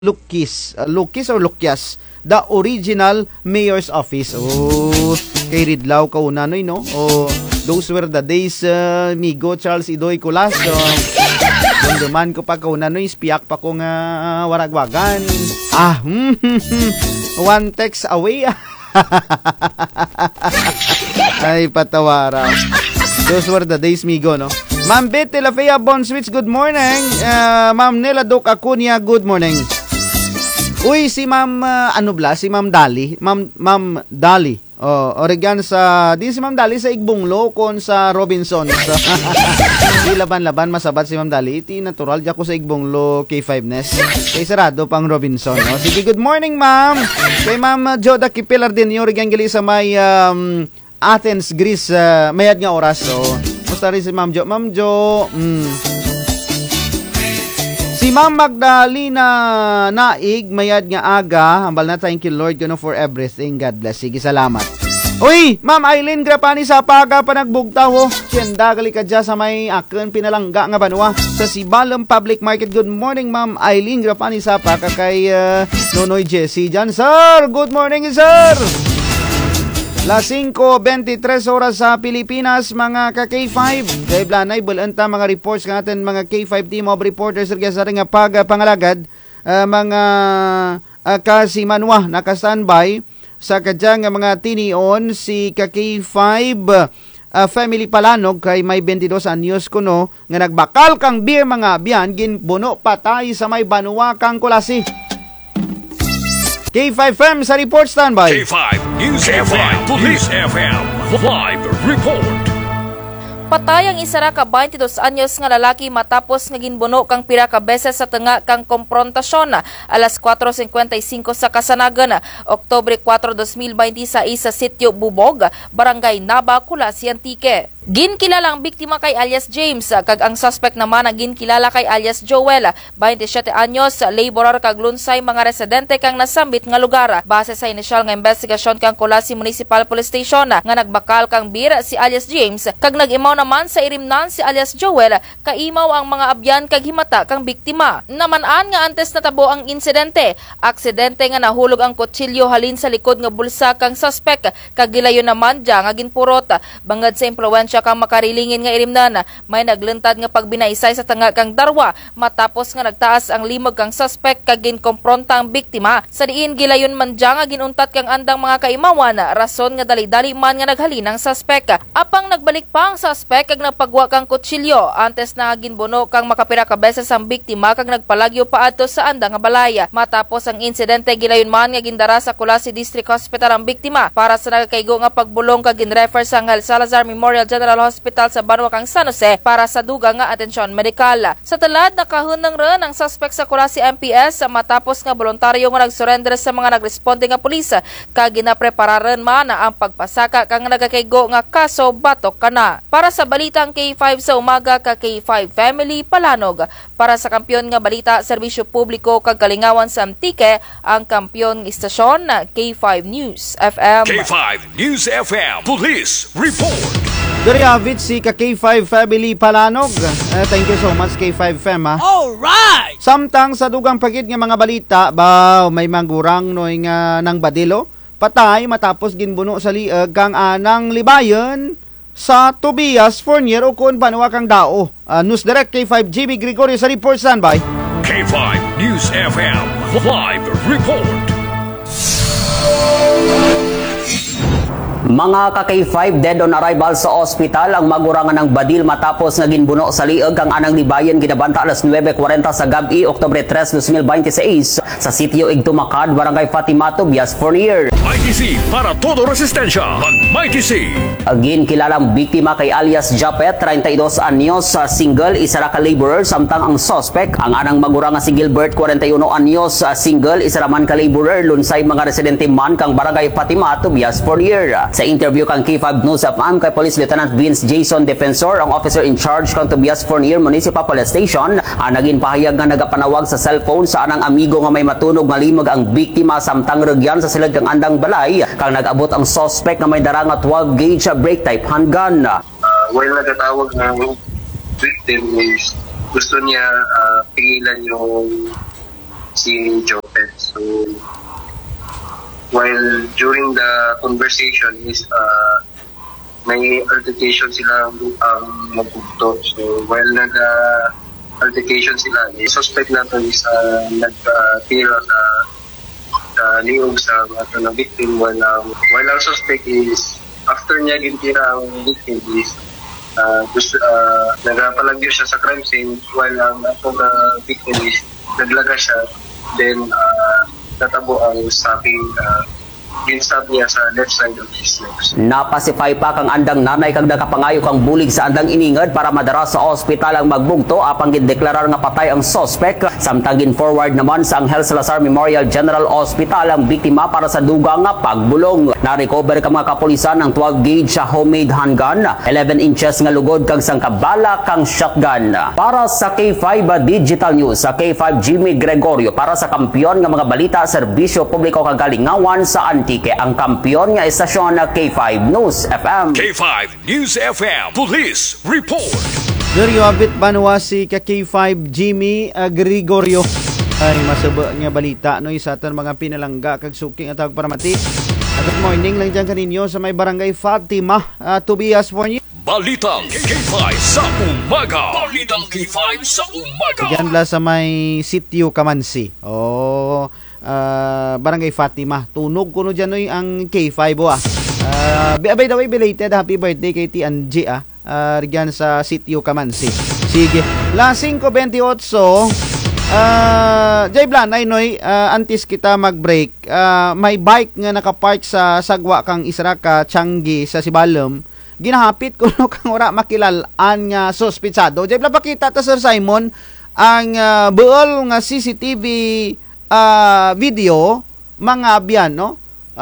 Lukis or Lukyas, the original mayor's office. Oh, kay Ridlaw kauna noy no. Oh, those were the days, Migo Charles Idoy Kulas. Dunduman ko pa kauna noy, spiyak pa ko nga waragwagan. One text away. Ay, patawara. Those were the days, Migo, no? Ma'am Betty Lafaya Bonswitz, good morning. Ma'am Nela Doc Acuña, good morning. Uy, si Ma'am, si Ma'am Dali. Ma'am Dali. Oregon sa, din si Ma'am Dali sa Igbunglo kon sa Robinson. So, di laban-laban masabat si Ma'am Dali. Iti natural diya ko sa Igbunglo K5nes. Kay sarado pang Robinson. No? Sige, good morning, Ma'am. Kay Ma'am Joda Kipilar din yung Oregon gali sa may Athens, Greece. Mayad nga oras. So, musta rin si Ma'am Jo. Ma'am Jo, si Ma'am Magdalena Naig, mayad nga aga. Hambal na, thank you Lord, for everything. God bless. Sige, salamat. Uy, Ma'am Eileen Grapani sa paga pa nagbugtaw. Siyenda, gali ka dya sa may akin pinalangga nga banwa. Sa Sibalom Public Market. Good morning, Ma'am Eileen Grapani sa paga kay Nonoy Jesse dyan. Sir, good morning, sir. Las 5:23 oras sa Pilipinas, mga ka-K5. Kay Blanay, bulanta mga reports ng atin, mga K5 team of reporters sa ring pangalagad, mga kasimanwa, naka-standby sa kadyang mga tinion, si ka-K5 family palanog, kay may 22 anyos kuno, nga nagbakal kang beer mga biyan, ginbuno patay sa may banwa kang kulasi. K5 FM sa report standby. K5 News FM, Police FM, live report. Patay ang isara ka 22 anyos nga lalaki matapos nga ginbuno kang pira ka beses sa tanga kang komprontasyon alas 4:55 sa Kasanagan, Oktubre 4, 2020 sa isa sitio Bubog, Barangay Naba, Kulasi, Antique. Ginkilala ang biktima kay alias James, kag ang suspect naman ang ginkilala kay alias Joel, 27 anyos, laborer kag lunsay mga residente kang nasambit nga lugar. Base sa inisyal nga investigasyon kang Kulasi Municipal Police Station nga nagbakal kang beer si alias James, kag nag-imaw naman sa irimnan si alias Joel, kaimaw ang mga abyan kag himata kang biktima. Naman-an nga antes natabo ang insidente, aksidente nga nahulog ang kutsilyo halin sa likod nga bulsa kang suspect, kag gilayon naman dya nga ginpurot. Bangad sa impluwensya kang makarilingin nga irimnan, may naglentad nga pagbinaisay sa tanga kang darwa matapos nga nagtaas ang limog kang suspect kag ginkompronta ang biktima. Sa diin gilayon man dya nga ginuntat kang andang mga kaimawan, rason nga dali-dali man nga naghalin ang suspect. Apang nagbalik pa ang suspect kag nagpagwa kang kutsilyo, antes na ginbuno kang makapira ka beses ang biktima kag nagpalagyo paadto sa andang nga balay. Matapos ang insidente, gilayon man nga gindara sa Kulasi District Hospital ang biktima para sa nagakaigo nga pagbulong kag ginrefer sa Angel Salazar Memorial General Hospital sa Banwa kang San Jose para sa duga nga atensyon medikal. Sa talad, nakahunang rin ang suspect sa Kulasi MPS matapos nga voluntaryo nga nagsurrender sa mga nagresponde nga pulis, kag ginaprepararan man ang pagpasaka kang nagakaigo nga kaso batok kana. Para sa balitang K5 sa umaga, ka K5 Family Palanog. Para sa kampyon nga balita, serbisyo publiko kag kalingawan sa Antique, ang kampyon ng istasyon na K5 News FM. K5 News FM, Police Report. Dariavit si ka K5 Family Palanog. Thank you so much, K5 Fam, ha. Alright! Samtang sa dugang pagit nga mga balita, may manggurang noy nga nang badilo, patay matapos ginbuno sa liag kang anang libayon sa Tobias Fournier o kun banwa kang dao. News Direct K5 Jimmy Gregorio sa report standby. K5 News FM, live report. Mga ka-K5 dead on arrival sa ospital ang magurangan ng badil matapos naging buno sa liag ang anang libayan ginabanta alas 9:40 sa gabi, Oktubre 3, 2026 sa sitio Igtumakad, Barangay Fatima, Tobias Fournier. ITC para todo resistensya. ITC. Agin kilalang biktima kay alias Japet, 32 anyos, single, isa ra ka laborer, samtang ang suspect ang anang magurangan si Gilbert, 41 anyos, single, isa ra man ka laborer, lunsay mga residente man kang Barangay Fatima, Tobias Fournier. Sa interview kang K5 News FM kay Police Lieutenant Vince Jason Defensor, ang officer in charge kang Tobias Fournier Municipal Police Station, ang naging pahayag nga nagapanawag sa cellphone sa anang amigo nga may matunog nga limog ang biktima, samtang regyan sa silid kang andang balay kang nag-abot ang suspect nga may dara nga 12 gauge break type handgun. While nagatawag ng victim is gusto niya pigilan yung si Jopet. So while during the conversation is may altercation sila ang magpunto. So while nag-altercation sila, suspect natin is nagtira sa liog sa mga victim while ang suspect is after niya gintira ang victim is nagpalagyo siya sa crime scene while ang victim is naglaga siya, then natabo ang stabbing ginstab niya sa left side of his legs. Napasify pa kang andang nanay kang nakapangayo kang bulig sa andang iningad para madara sa ospital ang magbugto apang gideklarar nga patay ang suspect. Samtang forward naman sa Angel Salazar Memorial General Hospital ang biktima para sa dugang nga pagbulong. Na-recover ka mga kapulisan ng 12 gauge sa homemade handgun, 11 inches nga lugod kag sangkabala kang shotgun. Para sa K5 Digital News, sa K5 Jimmy Gregorio para sa kampiyon nga mga balita serbisyo publiko kag kalingawan sa Antique, ang kampiyon nga istasyon na K5 News FM. K5 News FM Police Report. Dario abit banwa si K5 Jimmy Gregorio. Ay masaba nga balita no isa tan mga pinalangga kag suking atag paramati. Good morning lang dyan kaninyo sa may barangay Fatima, Tobias for you. Balitang K5 sa umaga. Balitang K5 sa umaga. Diyan la sa may sitio Kamansi. Barangay Fatima. Tunog ko no dyan no ang K5 by the way, belated happy birthday kay T&G diyan sa sitio Kamansi. Sige. La 5:28 Jay Blanay noy antes kita mag-break. May bike nga nakapark sa sagwa kang Israka Changi sa Sibalom. Ginahapit ko no kang ora makilalaan nga suspitsado. Jay Blan pakita ta Sir Simon ang buol nga CCTV video mga abyan no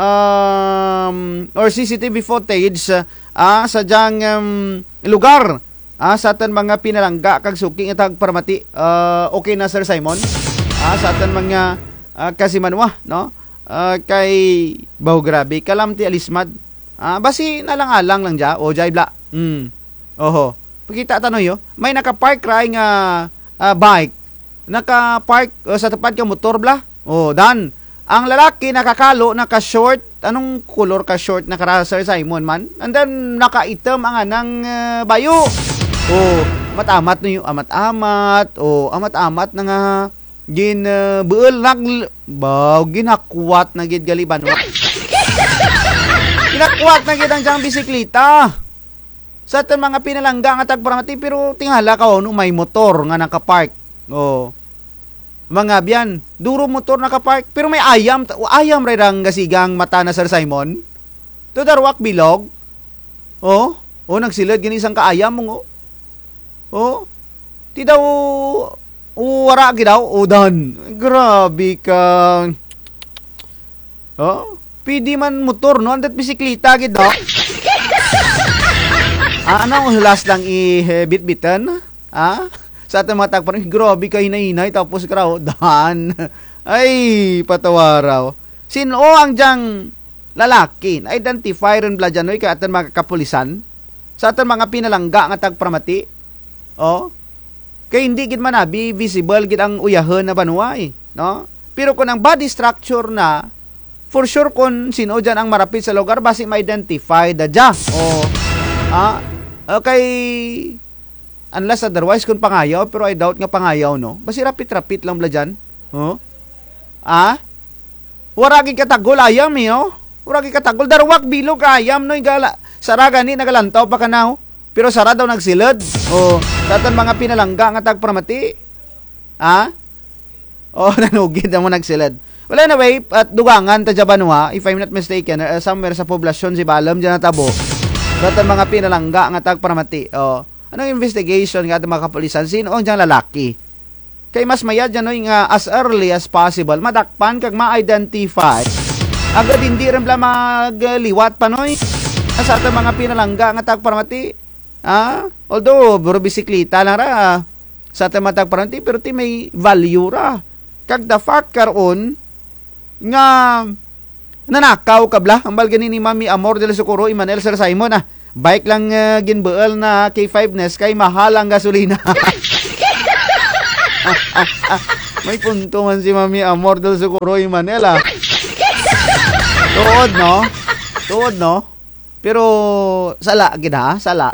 or CCTV footage sa jang lugar sa atan mga pinalangga kag suking itag paramati. Okay na Sir Simon sa atan mga kasimanwa no kay baw grabe kalamti alismad basi nalang-alang lang ja o jay bla oho pakita tanoy may naka-park ray nga bike naka-park sa tapat ka motor bla. Dan. Ang lalaki nakakalo, naka-short. Anong color ka short naka Sir Simon man? And then naka-item ang anang bayo. Amat-amat no yung amat-amat. Amat-amat na nga buol ginakuwat na gid galiban. Ginakuwat na gid ang diyang bisikleta. Sa atin mga pinalangga nga tagparamati pero tingala ka no may motor nga naka-park. Mga biyan, duro motor nakapark pero may ayam ray rang gasigang mata na Sir Simon. To darwak bilog. Nagsilid gini isang kaayam mo. Ti daw wara gi daw dan. Grabe ka. Pidi man motor no andat bisikleta gid daw. Ano last lang i-bit-bitan? Sa ating mga tagparang, grabe ka hinay-hinay, tapos karaw, dan. Ay, patawaraw. Sino ang diyang lalaki? Identify rin bla dyan, ka ating mga kapulisan? Sa ating mga pinalangga nga tagpramati? Kaya hindi gid manabi, visible gid ang uyahon na banuay. No? Pero kung ang body structure na, for sure kung sino dyan ang marapit sa lugar, basi ma-identify da dya. Okay, unless otherwise kung pangayaw, pero I doubt nga pangayaw, no? Basi rapit-rapit lang bla dyan. Waragi katagol ayam, Waragi katagol, darwak bilog ayam, no? Saraga ni, nagalantaw pa ka na, pero sara daw nagsilid. Datan mga pinalangga nga tagpramati. Nanugid na mo nagsilid. Well, anyway, at dugangan ta Jabanua, if I'm not mistaken, somewhere sa poblasyon si Balam, dyan natabo. Datan mga pinalangga nga tagpramati. Anong investigation nga mga kapulisan? Sino ang diyang lalaki? Kay mas mayad dyan nga as early as possible, madakpan kag ma-identify. Agad hindi rin bla magliwat pa noy. Sa ating mga pinalangga nga tagparamati. Although, buro bisiklita lang ra. Sa ating mga tagparamati, pero ti may value ra. Kag the fact karon nga nanakaw kabla. Ang balganin ni Mami Amor del Socorro, Emmanuel Sir Simon, bike lang ginbuel na K5 Ness kay mahal ang gasolina. May punto man si Mami Amor del Socorro Manila. Tuod, no? Pero, sala, gina, sala.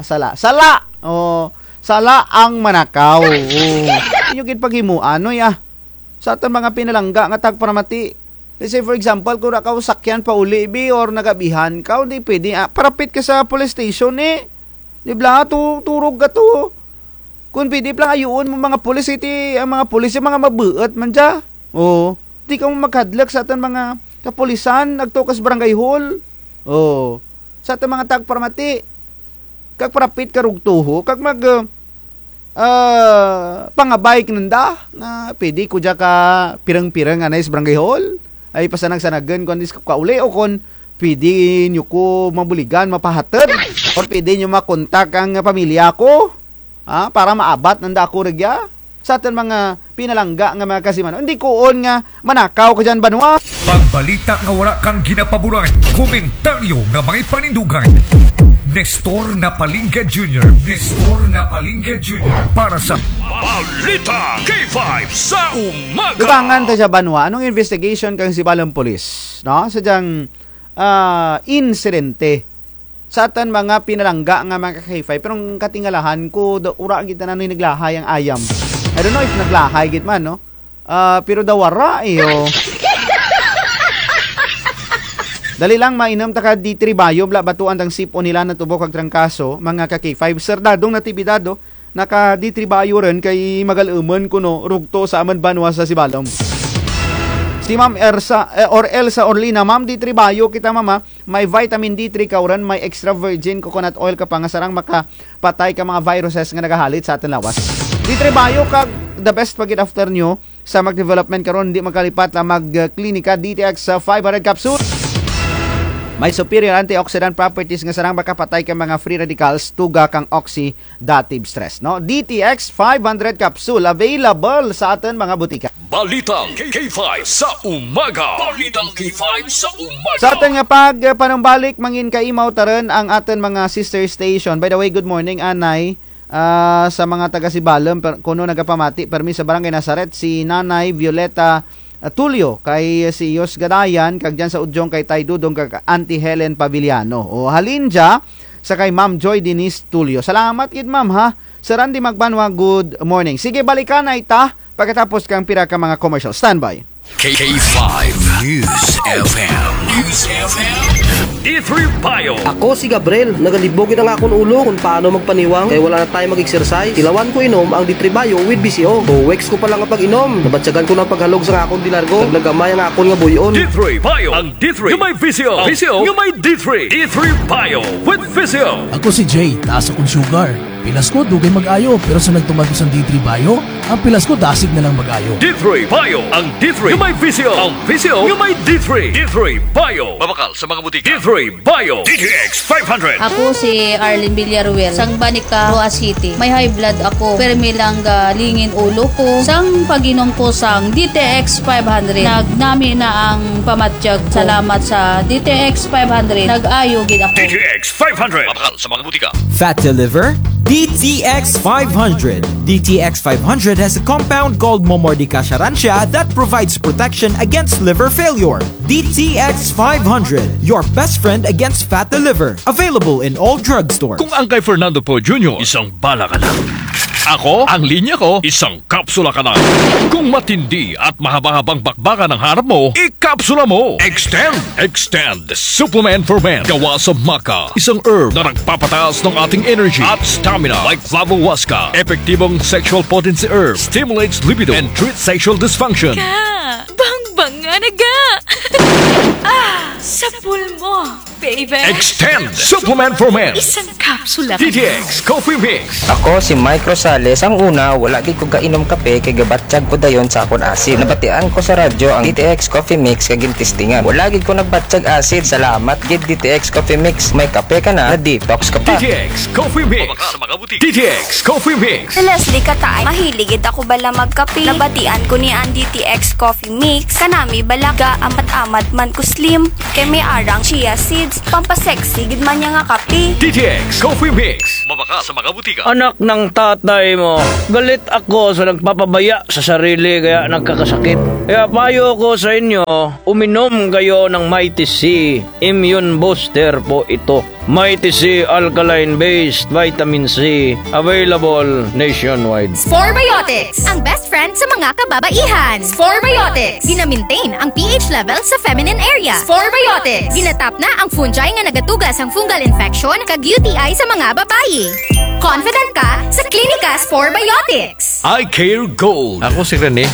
Sala ang manakaw. Yung paghimuan, no, ya. Sa ating mga pinalangga, nga tagparamati. Let's say, for example, kung nakaw sakyan pa uli, or nagabihan ka, hindi pwede, parapit ka sa police station, Di ba, turog ka to. Kung pwede lang ayun mo mga pulis, ang mga pulis, yung mga mabuot man dya. Di ka mo maghadlak sa ating mga kapulisan, nagtukas barangay hall. Sa ating mga tagparamati, kag parapit ka rugtuho, kag pangabay kinanda, na pwede ko dya ka pirang-pirang anay sa barangay hall. Ay pasanag-sanagan kung andis ka uli o kung pwede nyo ko mabuligan, mapahatid. O pwede nyo makontak ang pamilya ko. Para maabat nanda ako regya. Sa atin mga pinalangga nga mga kasimano. Hindi koon nga manakaw ka dyan banwa. Pagbalita nga wala kang ginapaboran, komentaryo nga mga panindugan. Nestor Napalingga Jr. Para sa Balita K5 sa umaga. Dubangan ta sa banwa. Anong investigation kang si Balang Police? No? Sadyang insidente sa atin mga pinalangga nga mga K5. Pero ang katingalahan ko, ura kita na naglahay ang ayam. I don't know if naglahay git man, no? Pero dawara Dali lang mainam taka D3 bayo bla batuan tang sipo nila na tubok kag trangkaso mga ka K5 serdadong natibidado naka D3 bayo ren kay magaluman kuno rugto sa aman banwa sa Sibalom. Si Ma'am Elsa Orlina, Ma'am D3 bayo kita mama, may vitamin D3 ka uran, may extra virgin coconut oil ka pangasarang makapatay ka mga viruses nga nagahalit sa atin lawas. D3 bayo kag the best pagit after nyo sa mag-development karon di magkalipat la mag-klinika DTX 500 capsule. May superior antioxidant properties nga sarang makapatay ka mga free radicals tuga kang oxidative stress, no? DTX 500 capsule available sa atin mga butika. Balitang K5 sa umaga. Sa atin nga panambalik mangin kaimaw taran ang atin mga sister station. By the way, good morning Anay. Sa mga taga Sibalom kuno nagapamati permi sa Barangay Nazaret si Nanay Violeta Tulio kay si Yos Gadayan kag dyan sa Udyong kay Tay Dudong kag Auntie Helen Paviliano o halinja sa kay Ma'am Joy Denise Tulio. Salamat kid ma'am ha. Sa Randy Magbanwa, good morning. Sige balikan na ita pagkatapos kang pira ka mga commercial. Standby. K5 News FM. D3 Bio. Ako si Gabriel, nagalibogin na nga akong ulo kung paano magpaniwang kaya wala na tayo mag-exercise. Ilawan ko inom ang D3 Bio with BCO. Weeks ko pa lang ang pag-inom. Nabatsagan ko ng paghalog sa akong dilargo. Naglagamay ang akong nga buyon. D3 Bio. Ang D3 yung may VCO. VCO yung may D3. D3 Bio with VCO. Ako si Jay, taas akong sugar. Pilas ko, dugay mag-ayo. Pero sa nagtumag ko sa D3 Bio, ang pilas ko dasig na lang mag-ayo. D3 Bio. Ang D3 yung may VCO. Ang VCO yung may D3. D3 Bio. Mabakal sa mga butika. D3 Bio. DTX 500. Ako si Arlene Villaruel. Sang Banica, Roa City. May high blood ako. Permi lang lingin ulo ko. Sang pag-inom ko sang DTX 500. Nagnami na ang pamatsyag. Salamat sa DTX 500. Nag-ayo gid ako. DTX 500. Mabakal sa mga butika. Fat to liver? DTX 500. DTX 500 has a compound called Momordica Charancia that provides protection against liver failure. DTX 500, your best friend against fat to liver. Available in all drugstores. Kung ang kay Fernando Po Jr., isang bala ka lang. Ako, ang linya ko, isang kapsula ka lang. Kung matindi at mahaba-habang bakbakan ang harap mo, ikapsula mo. Extend Supplement for Men. Gawa sa maca, isang herb na nagpapataas ng ating energy at stamina like Flavohuasca. Epektibong sexual potency herb, stimulates libido and treats sexual dysfunction. Bang-banga na ga! Sapul mo, baby! Extend Supplement for Men. Isang kapsula ka. DTX Coffee Mix. Ako si Mike Rosales. Ang una, wala gid ko kainom kape kay gabatsyag ko dayon sa akon acid. Nabatian ko sa radyo ang DTX Coffee Mix kag gintistingan. Wala gid ko nagbatsyag acid. Salamat gid DTX Coffee Mix. May kape ka na detox ka pa. DTX Coffee Mix. DTX Coffee Mix. Sa Leslie Katay, mahiligid ako bala magkape. Nabatian ko ni ang DTX Coffee Mix. Kanami balaga amat-amat man ko slim. Kay may arang chia seeds, Mix. Pampasexy, gid man niya nga kape. DTX Coffee Mix. Mabaka sa mga butika. Anak ng tatay mo, galit ako sa nagpapabaya sa sarili kaya nagkakasakit. Kaya payo ko sa inyo, uminom kayo ng Mighty C. Immune booster po ito. Mighty C alkaline-based vitamin C. Available nationwide. Sporebiotics, ang best friend sa mga kababaihan. Sporebiotics, gina-maintain ang pH level sa feminine area. Sporebiotics, ginatap na ang fungi nga nagatugas ang fungal infection kag UTI sa mga babayi. Confident ka sa Klinika Sporebiotics. I Care Gold. Ako si Rene,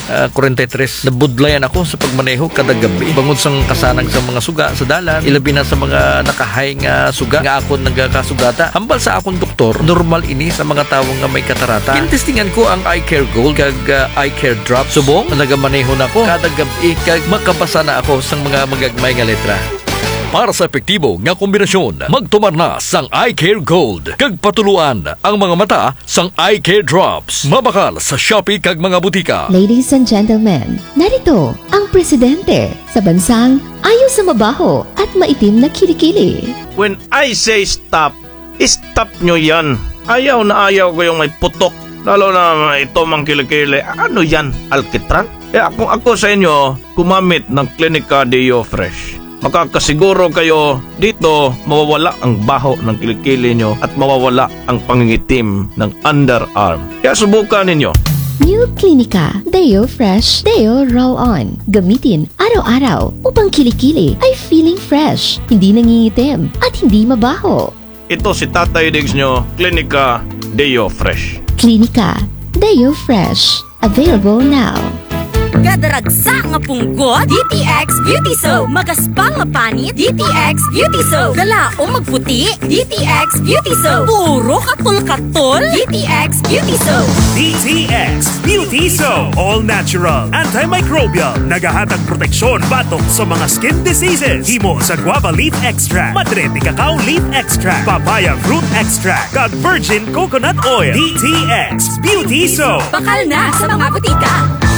43. Nabudlayan ako sa pagmaneho kada gabi. Bangod sang kasanang sa mga suga sa dalan, ilabi na sa mga nakahay nga suga nga ako nagkasugata. Hambal sa akong doktor, normal ini sa mga tao nga may katarata. Kinistingan ko ang I Care Gold kag I Care Drop. Subong, nagamaneho na ako kada gabi kag makabasa na ako sang mga magagmay nga letra. Para sa epektibo nga kombinasyon, magtumar na sang I Care Gold. Kag patuluan ang mga mata sang I Care Drops. Mabakal sa Shopee kag mga butika. Ladies and gentlemen, narito ang presidente sa bansang ayaw sa mabaho at maitim na kilikili. When I say stop, stop nyo yan. Ayaw na ayaw ko yung may putok. Lalo na ito mang kilikili. Ano yan? Alkitran? Kaya kung ako sa inyo, kumamit ng Klinika Deo Fresh. Makakasiguro kayo dito mawawala ang baho ng kilikili nyo at mawawala ang pangingitim ng underarm. Kaya subukan ninyo. New Klinika Deo Fresh Deo Roll-On. Gamitin araw-araw upang kilikili ay feeling fresh, hindi nangingitim at hindi mabaho. Ito si Tatay Diggs nyo, Klinika Deo Fresh. Klinika Deo Fresh. Available now. Gadaragsa nga punggot, DTX Beauty Soap. Magaspang nga panit, DTX Beauty Soap. Galaong magputi, DTX Beauty Soap. Puro katol-katol, DTX Beauty Soap. DTX Beauty Soap. All natural, antimicrobial, nagahatag proteksyon batok sa mga skin diseases. Himo sa guava leaf extract, madrete cacao leaf extract, papaya fruit extract, kag virgin coconut oil. DTX Beauty Soap. Bakal na sa mga butika.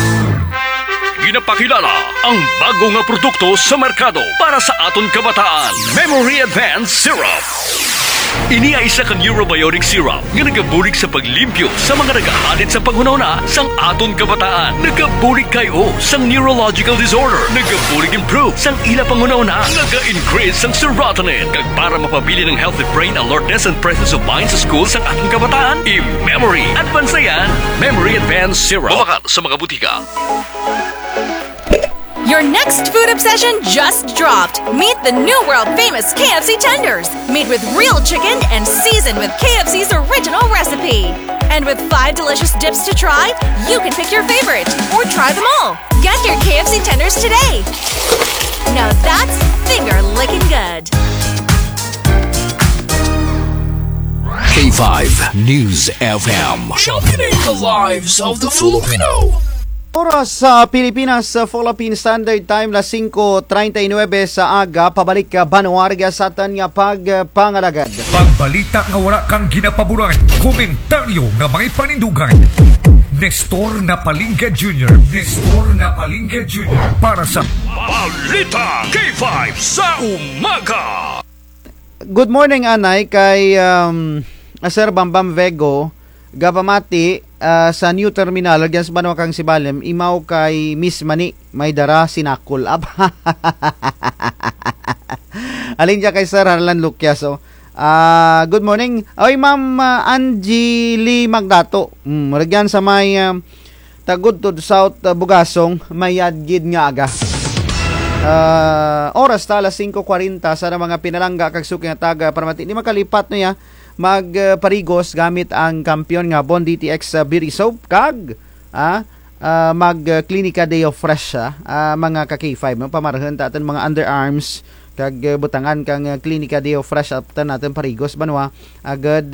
Ginapakilala ang bago nga produkto sa merkado para sa aton kabataan. Memory Advanced Syrup. Ini ay isa kang Eurobiotic syrup nga nagabulig sa paglimpyo sa mga nagahalit sa panghunahuna sang aton kabataan. Nagabulig kayo sang neurological disorder. Nagabulig improve sang ila panghunahuna. Naga-increase sang serotonin. Kag para mapabili ng healthy brain alertness and presence of mind sa school sang aton kabataan. I-Memory Advanced yan. Memory Advanced Syrup. Mabakal sa mga butika. Your next food obsession just dropped. Meet the new world-famous KFC tenders, made with real chicken and seasoned with KFC's original recipe. And with 5 delicious dips to try, you can pick your favorite or try them all. Get your KFC tenders today. Now that's finger-licking good. K5 News FM. Championing the lives of the Filipino. Oras sa Pilipinas, sa Philippine Standard Time, 5:39 sa aga, pabalik ka Banuarga sa atan nga pagpangalagad. Pagbalita nga wala kang ginapaboran, komentaryo nga may panindugan. Nestor Napalingga Jr. Nestor Napalingga Jr. para sa Balita K5 sa umaga. Good morning, Anay, kay Sir Bambam Vego, Gapamati, sa new terminal, lagyan sa Banwa kang Sibalem, imaw kay Miss Mani, may dara sinakul up. Alin dyan kay Sir Harlan Lucas. Good morning. Oy, Ma'am Angie Lee Magdato. Lagyan sa may Tagudtod South Bugasong, may adgid nga aga. Oras tala 5:40 sa mga pinalangga kag suki nga taga Paramati. Di makalipat no ya magparigos gamit ang kampiyon nga Bon DTX Beauty Soap kag mag Klinika Deo Fresh mga ka K5 pamarahan ta aton mga underarms kag butangan kang Klinika Deo Fresh aptan natin parigos banwa agad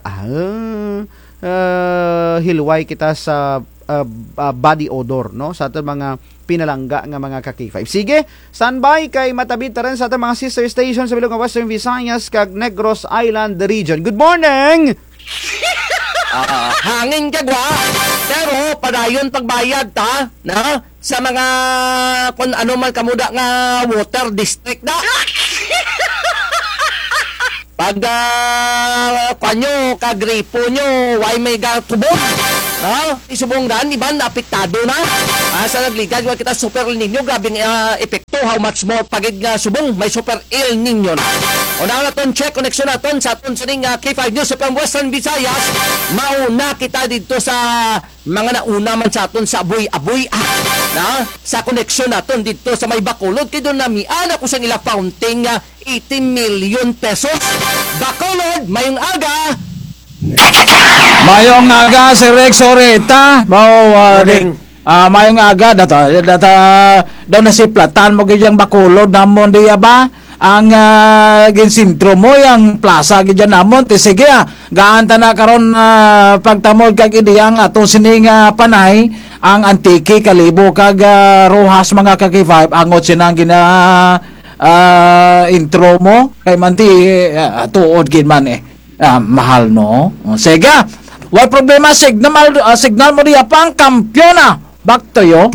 hilway kita sa body odor no sa aton mga pinalangga nga mga ka-K5. Sige, standby kay matabid rin sa ating mga sister station sa bilog ng Western Visayas kag Negros Island region. Good morning! Hangin ka ba? Pero padayon pagbayad ta na sa mga kung ano man kamuda nga water district na. Pag kanyo, kagripo nyo, why may gatubog? No? Isubong daan, iban, apektado na. Sa nagligad, wala kita super El Nino, grabe epekto, how much more pagid nga subong, may super El Nino na. Una na ton check, connection na ton sa ton sa ning K5 News from Western Visayas. Mauna kita dito sa mga nauna man sa ton sa abuy na sa connection na ton dito sa may Bacolod. Kaya doon namian ako sa ila fountain nga 18 million pesos. Bacolod, mayong aga. Mayong aga si Rex Oreta. Mayong aga data daw na si Platan mo gyang Bacolod namon diya ba? Ang ginsintro mo yung plaza gidyan namon ti sige gaanta na karon pagtamod kag idiyang atong sining panay ang antiki kalibo kag rohas mga kaki-5 angot sinang gina intro mo kay manti tuod gid man mahal no. Sige, wala problema, signal mo diya pang kampyona. Back to you.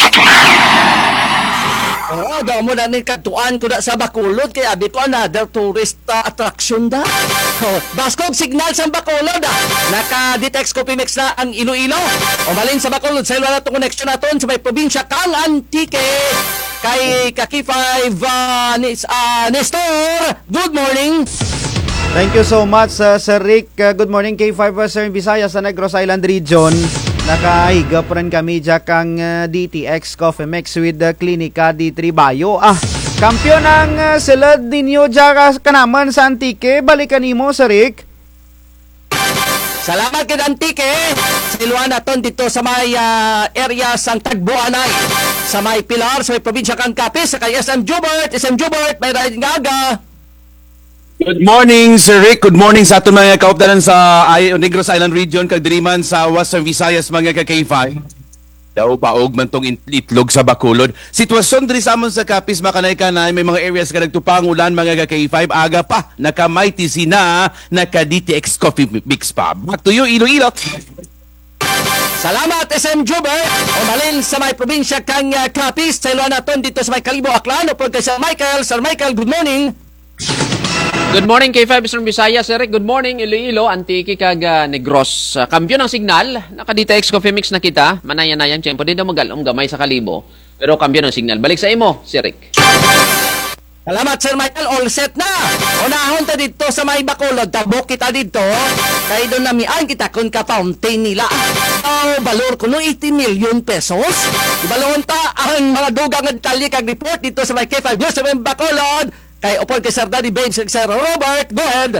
Oo, daw mo na ni katuan ko na sa Bacolod kaya abi ko another tourist attraction da. Baskog signal sa Bacolod naka-detect ko Pimex na ang Iloilo. O balin sa Bacolod sa na to connection naton sa may probinsya kang Antique. Kay Kaki 5 Nestor. Good morning. Thank you so much, Sir Rick. Good morning, K5 Western Visayas sa Negros Island Region. Nakahigap rin kami dyan kang DTX Coffee Mix with Klinika di Tribayo. Kampiyon ang silad ninyo dyan kanaman sa Antique. Balikan mo, Sir Rick. Salamat kay Antique. Siluan naton dito sa may area sang Tagbuanay. Sa may Pilar, sa may probinsya kang Capiz, sa kay SM Jubert, may riding gaga. Good morning, Sir Rick. Good morning sa aton mga kaupdanan sa Negros Island Region kag diriman sa Western Visayas mga ka-K5. Daw paog man tong itlog sa Bacolod. Sitwasyon diri sa amon sa Capiz makanay-kanay may mga areas ka nagtupang ulan mga ka-K5 aga pa nakamay sina naka DTX Coffee Mix pa. Back to you Iloilo. Salamat SM Jubert. O malin sa may probinsya kang Capiz. Sa iluan naton dito sa may Kalibo Aklan. O kay Sir Michael. Sir Michael, good morning. Good morning K5 Western Visayas, Eric. Good morning Iloilo, Antique kag Negros. Kampiyon ng signal, naka-DTX Coffee Mix na kita. Manayan-nayan tiyempo din daw magalom gamay sa Kalibo. Pero kampiyon ng signal. Balik sa imo, si Rick. Salamat Sir Michael, all set na. Unahon ta dito sa may Bacolod, tabok kita dito. Kaya doon namian kita kung ka-fountain nila. Balor ko no 80 million pesos. Ibalon ta ang mga dugang detalye kag report dito sa may K5 News sa may Bacolod. Kay upon kay Sir Daddy Benz, Sir Robert, go ahead.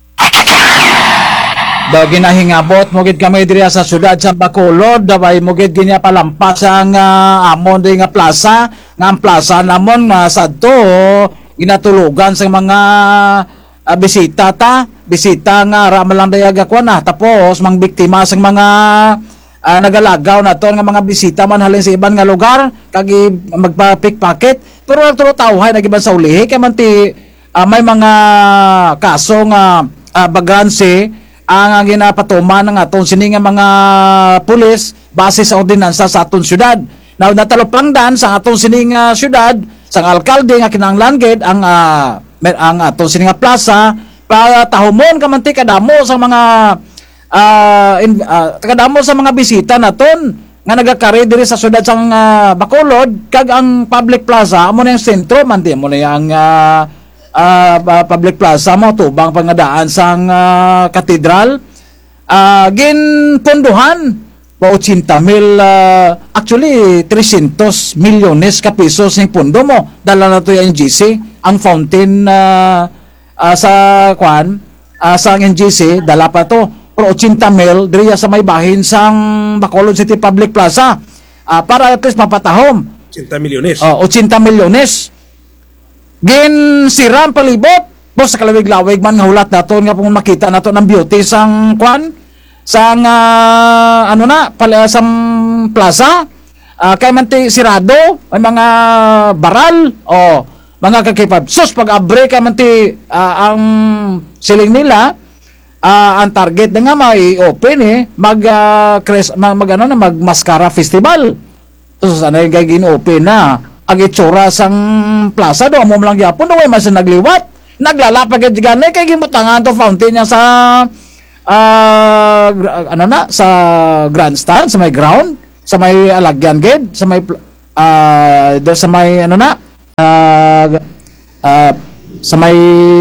Daw ginahingabot mo gid kami diri sa syudad sa Bacolod, daway mo gid ginya palampas ang amon di nga plaza, nga ang plaza namon sadto ginatulugan sa mga bisita nga ra man lang dayaga ko na tapos mang biktima sa mga nagalagaw na to nga mga bisita man halin sa iban nga lugar kag magpa-pickpocket. Pero tawhay nagiban sa ulihi kay man ti may mga kaso nga baganse ang ginapatuman ng aton sini nga mga pulis base sa ordinansa sa aton syudad. Now natalupangdan sa aton sini nga syudad sang alkalde nga kinahanglan gid ang aton sini nga plaza para tahumon ka man ti kadamo sa mga kadamo sa mga bisita naton nga nagakari diri sa syudad sang Bacolod kag ang public plaza amo na yung sentro man di mo na yung public plaza mo tubang pangadaan sang katedral ginpondohan pa 80,000 actually 300 milyones ka pesos ng pondo mo dala na to yung NGC ang fountain sa kwan sang NGC dala pa to pero 80,000 diriya sa may bahin sang Bacolod City Public Plaza para at least mapatahom 80 milyones 80 milyones gin siram palibot po sa kalawig-lawig man nga hulat naton nga kung makita nato ng beauty sang kwan sang sang plaza kay man ti sirado may mga baral mga kakipab sus pag abre kay man ti ang siling nila ang target na nga may open mag mascara festival. So sana yung open na ang itsura sang plaza do mo lang gyapon do way mas nagliwat naglalapag at gani kay gimutangan to fountain niya sa sa grandstand, sa may ground, sa may alagyan gid, sa may sa may sa may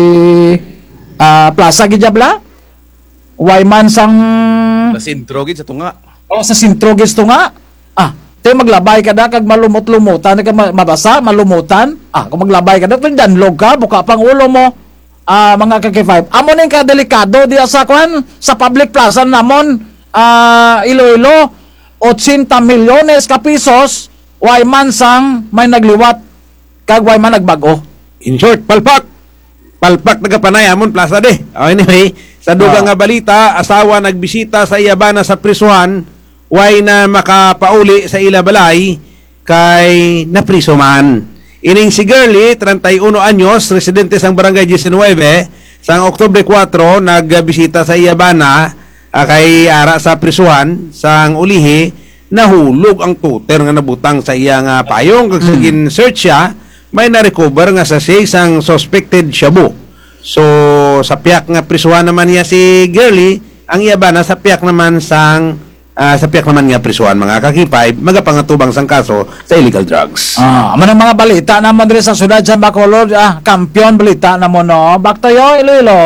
plaza gid bla. Way man sang sa sentro gid sa tunga. Sa sentro gid tunga. Tayo maglabay ka na kag malumot-lumutan ka mabasa, malumutan. Kung maglabay ka na danlog ka, buka pang ulo mo. Mga kaki-5. Amo ning ka delikado diya sa sa public plaza namon Iloilo 80 milyones ka pesos way man sang may nagliwat kag way man nagbago. In short, palpak nagapanay amon plaza de. Anyway, sa dugang nga balita, asawa nagbisita sa iyabana sa prisuhan, way na makapauli sa ila balay kay napriso man. Ining si Girlie, 31 anyos, residente sang barangay 19, sang Oktubre 4, nagbisita sa iyabana kay ara sa prisuhan sang ulihi, nahulog ang tuter nga nabutang sa iyang payong. Kag sagin search siya, may na-recover nga sa sang suspected shabu. So sa piyak nga prisuhan naman niya si Girlie, ang iyabana sa piyak naman nga prisuhan mga kaki-5, magapangatubang sang kaso sa illegal drugs. Manang mga balita naman diri sa syudad sa Bacolod, kampiyon balita namon no. Back to you, Iloilo.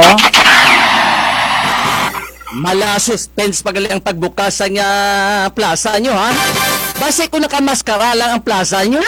Mala suspense pagali ang pagbukas sa plaza nyo, ha? Base kung nakamaskara lang ang plaza nyo.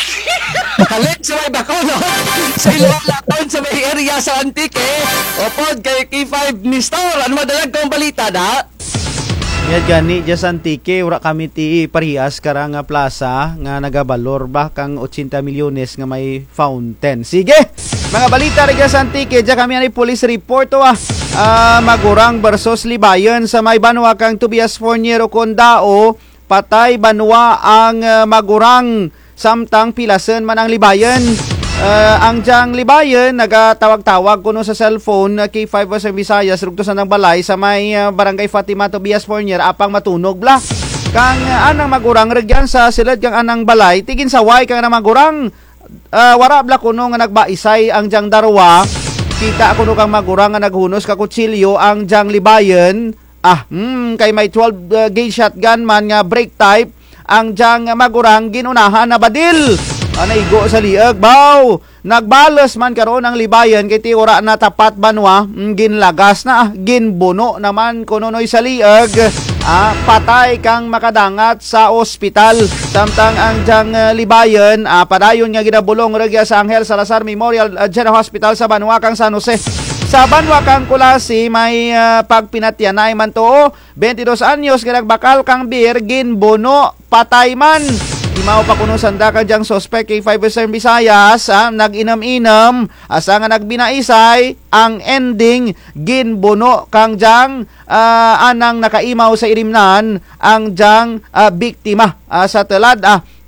Kalit sa may Bacolod, sa Ilawalaton, sa may area sa Antique, upod kay K5 ni Store. Ano madalag kong balita na? Yan gani dya sa Antique, ura kami ti parehas karang plaza nga nagabalor ba kang 80 milyones nga may fountain. Sige, mga balita rin sa Antique, dya kami ang police report Magurang versus Libayon sa may Banwa kang Tobias Forniero Condao, patay Banwa ang Magurang samtang pilasen man ang Libayon. Ang diyang Libayon, nagatawag-tawag kuno sa cellphone K5 sa Visayas, rugtosan ng balay sa may barangay Fatima Tobias Fornier, apang matunog bla. Kang anang magurang regyan sa silid kang anang balay, tigin sa way kang anang magurang, wara bla kuno nga nagbaisay ang diyang darwa, kita kuno kang magurang nga naghunos ka kutsilyo ang diyang Libayon, kay may 12 gauge shotgun man nga break type, ang diyang magurang ginunahan na badil. Naigo sa liag, baw. Nagbalos man karon ang Libayon kay tiura na tapat Banwa, ginlagas na, ginbuno naman kununoy sa liag. Patay kang makadangat sa ospital. Samtang ang diyang Libayon, padayon nga ginabulong regya sa Angel Salazar Memorial General Hospital sa Banwa kang San Jose. Sa Banwa kang Kulasi, may pagpinatyanay man to, 22 anyos nga nagbakal kang beer, ginbuno, patay man. Imaw pa kuno sanda ka diyang suspect kay 5 Visayas, nag-inam-inam, asa nga nagbinaisay, ang ending, ginbuno kang diyang anang nakaimaw sa irimnan, ang diyang biktima. Sa telad,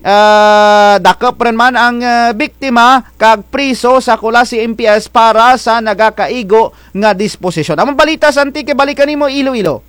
dakop rin man ang biktima, kag priso sa Kulasi MPS para sa nagakaigo nga disposisyon. Among balita sa Antique, balikan nimo Iloilo.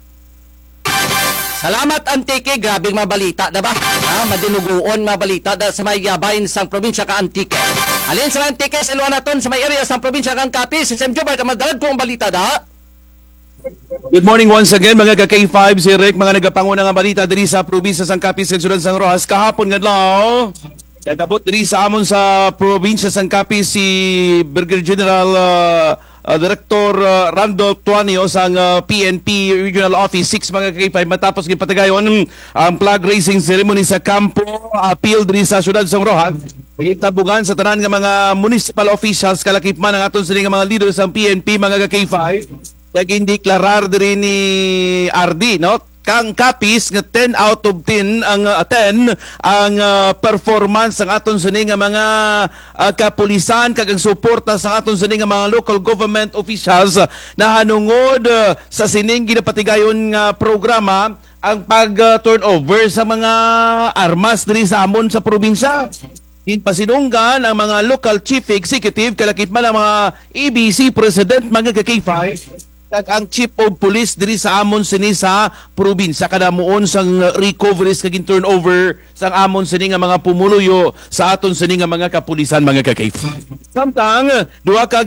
Salamat Antique, grabing mabalita, diba? Madinuguon mabalita sa may bahin sang probinsya ka Antique. Alin sa Antique, sa Iluanaton, sa may area sang probinsya kang Capiz, si Sam Jobert, madalag kong balita, da? Good morning once again mga ka-K5, si Rick, mga nagapanguna nga balita diri sa probinsya sang Capiz, Sundan sang Rojas, kahapon nga lang. Nagabot diri sa amon sa probinsya sang Capiz si Brigadier General Director Randolph Tuanio sang PNP Regional Office 6 mga K5 matapos gipatagayon ang flag raising ceremony sa Campo Appeal diri sa syudad sang Rojas. Gitabugan sa tanan nga mga municipal officials kalakip man ang aton sini nga mga leaders sang PNP mga K5. Naging-deklarar diri ni RD, no? Kang Capiz nga 10 out of 10 ang performance ng aton sini nga mga kapulisan kag ang suporta sa aton sini nga mga local government officials na hanungod sa sining ginapatigayon nga programa ang pag-turnover sa mga armas diri sa amon sa probinsya. Pasinunggan ang mga local chief executive kalakip man ang mga EBC president mga K5 ang chief of police diri sa amon sini sa probinsya kadamuon sang recoveries kag turnover sang amon sini nga mga pumuluyo sa aton sini nga mga kapulisan mga K5. Samtang duha ka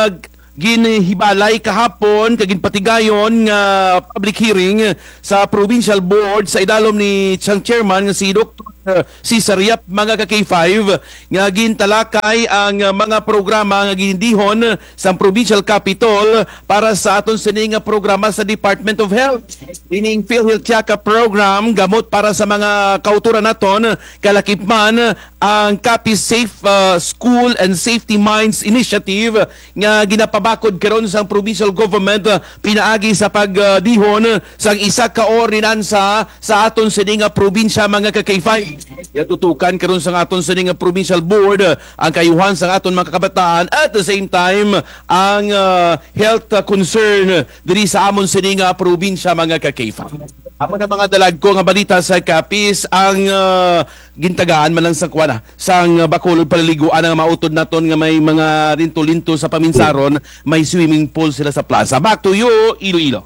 ginhibalay kahapon kagin patigayon nga public hearing sa provincial board sa idalom ni siyang chairman nga si Dr. Cesar Yap, mga ka-K5 nga gintalakay ang mga programa nga ginindihon sa provincial capital para sa aton sini nga programa sa Department of Health. Ining PhilHealth Check-up program gamot para sa mga kauturan naton kalakip man ang Copy Safe School and Safety Minds Initiative nga ginapabakod karon sa provincial government pinaagi sa pagdihon sa isa ka ordinansa sa aton sini nga probinsya, mga ka-K5. Tutukan karon sa aton sini nga provincial board ang kayuhan sa aton mga kabataan at the same time ang health concern diri sa amon sini nga probinsya, mga ka-K5. Amo na mga dalag ko nga balita sa Kapis ang gintagaan man lang sa kuwana sang Bacolod paliliguan ang mautod naton nga may mga linto-linto sa paminsaron, may swimming pool sila sa plaza. Back to you, Iloilo.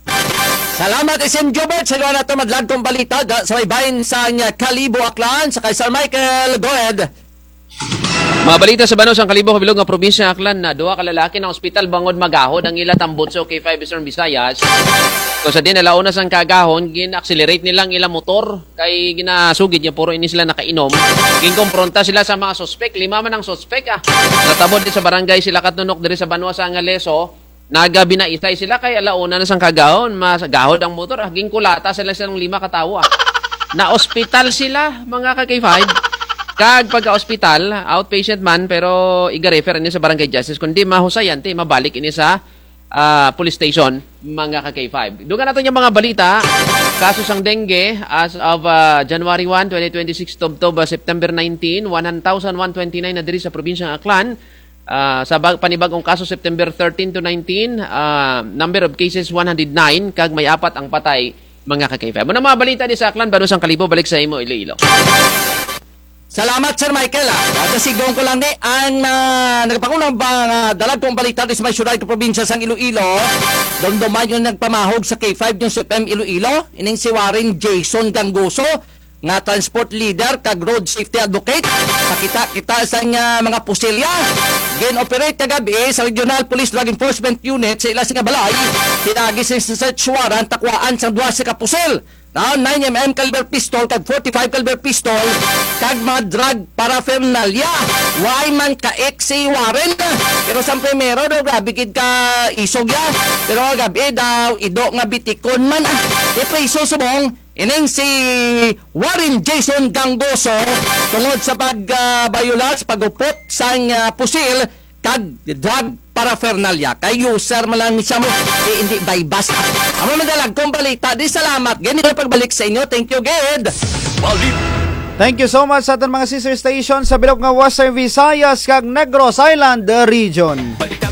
Salamat Isim Jobert sa luwa na ito madlagtong balita sa may bahin sa Kalibo, Aklan sa kay Sir Michael. Go ahead. Mga balita sa Banos ang Kalibo, Kabilog nga probinsya Aklan na duha ka lalaki ng ospital bangod magahod ang ila tambutso K5 Eastern Visayas. So sa din alauna sang kagahon gin-accelerate nilang ila motor kay ginasugid niya puro ini sila nakainom. Ginkompronta sila sa mga suspek, 5 man ang suspek Natabod din sa barangay sila katunok diri sa Banwa sa Angaleso. Nagabi na isay sila kay alauna na sang kagahon, masagahod ang motor, aging kulata sila silang 5 katawo. Na ospital sila, mga ka-K5. Kag pagka-ospital, outpatient man, pero iga-refer niya sa barangay justice. Kundi mahusayan, mabalik ini sa police station, mga ka-K5. Dugan natin yung mga balita. Kaso sang dengue, as of January 1, 2026 to September 19, 1,129 na diri sa probinsyang Aklan. Sa panibagong kaso September 13 to 19, number of cases 109, kag may 4 ang patay, mga ka-K5. Muna mga balita di sa Aklan, Banos ang Kalibo, balik sa imo Iloilo. Salamat Sir Michael. Kasigong ko lang ni ang nagpakunang dalag kong balita di sa may syudad probinsya sang Iloilo. Domdoman yung nagpamahog sa K5 yung SUPM Iloilo, ining si Warren Jason Gangoso nga transport leader kag road safety advocate. Pakita sa mga pusilya gin-operate kagabi sa Regional Police Drug Enforcement Unit sa ila nga balay. Pinagi sa search warrant takwaan sa 12 ka pusil na 9mm caliber pistol kag 45 caliber pistol kag mga drug paraphernalia. Why man ka si Warren? Pero sa primero daw grabe gid ka isog ya. Pero gabi daw ido nga bitikon man ipreso subong ining si Warren Jason Gangoso tungod sa pagbayulas, pagupot sa pusil kag drug paraphernalia. Kay user man lang siya mo hindi baybas. Amo madalag kong balita di salamat. Ganito pagbalik sa inyo. Thank you, Ged. Thank you so much sa ating mga sister station sa bilog nga Western Visayas kag Negros Island region.